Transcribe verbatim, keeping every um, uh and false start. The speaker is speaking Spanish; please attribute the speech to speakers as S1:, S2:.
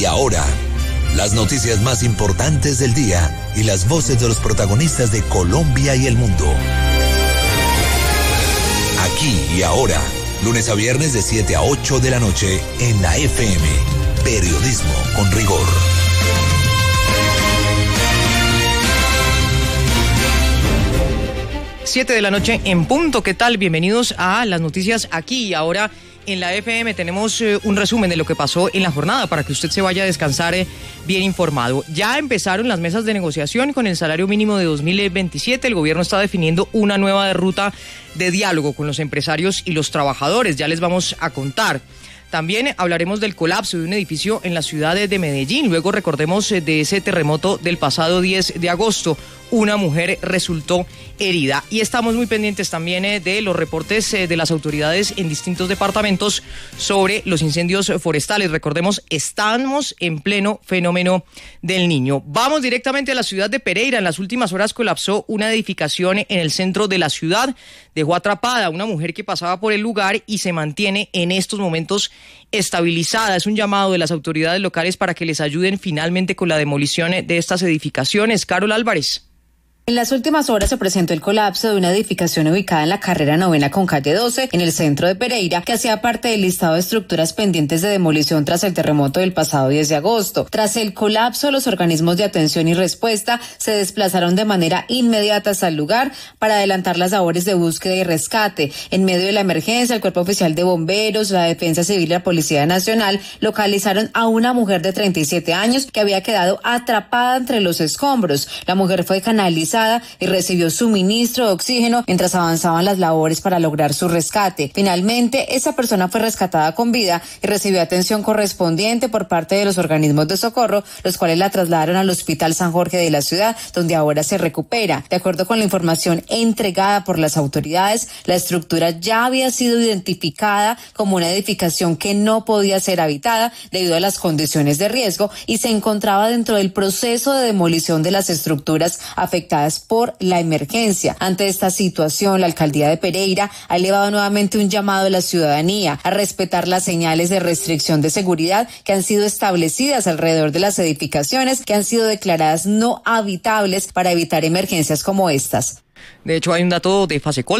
S1: ahora, las noticias más importantes del día y las voces de los protagonistas de Colombia y el mundo. Aquí y ahora, lunes a viernes de siete a ocho de la noche en la F M. Periodismo con rigor.
S2: siete de la noche en punto. ¿Qué tal? Bienvenidos a las noticias aquí y ahora en la F M. Tenemos eh, un resumen de lo que pasó en la jornada para que usted se vaya a descansar eh, bien informado. Ya empezaron las mesas de negociación con el salario mínimo de dos mil veintisiete. El gobierno está definiendo una nueva ruta de diálogo con los empresarios y los trabajadores. Ya les vamos a contar. También hablaremos del colapso de un edificio en la ciudad de Medellín. Luego recordemos de ese terremoto del pasado diez de agosto. Una mujer resultó herida. Y estamos muy pendientes también eh, de los reportes eh, de las autoridades en distintos departamentos sobre los incendios forestales. Recordemos, estamos en pleno fenómeno del Niño. Vamos directamente a la ciudad de Pereira. En las últimas horas colapsó una edificación en el centro de la ciudad. Dejó atrapada a una mujer que pasaba por el lugar y se mantiene en estos momentos estabilizada. Es un llamado de las autoridades locales para que les ayuden finalmente con la demolición de estas edificaciones. Carol Álvarez.
S3: En las últimas horas se presentó el colapso de una edificación ubicada en la carrera novena con calle doce, en el centro de Pereira, que hacía parte del listado de estructuras pendientes de demolición tras el terremoto del pasado diez de agosto. Tras el colapso, los organismos de atención y respuesta se desplazaron de manera inmediata hasta el lugar para adelantar las labores de búsqueda y rescate. En medio de la emergencia, el Cuerpo Oficial de Bomberos, la Defensa Civil y la Policía Nacional localizaron a una mujer de treinta y siete años que había quedado atrapada entre los escombros. La mujer fue canalizada y recibió suministro de oxígeno mientras avanzaban las labores para lograr su rescate. Finalmente, esa persona fue rescatada con vida y recibió atención correspondiente por parte de los organismos de socorro, los cuales la trasladaron al Hospital San Jorge de la ciudad, donde ahora se recupera. De acuerdo con la información entregada por las autoridades, la estructura ya había sido identificada como una edificación que no podía ser habitada debido a las condiciones de riesgo y se encontraba dentro del proceso de demolición de las estructuras afectadas por la emergencia. Ante esta situación, la alcaldía de Pereira ha elevado nuevamente un llamado a la ciudadanía a respetar las señales de restricción de seguridad que han sido establecidas alrededor de las edificaciones que han sido declaradas no habitables para evitar emergencias como estas.
S2: De hecho, hay un dato de Fasecol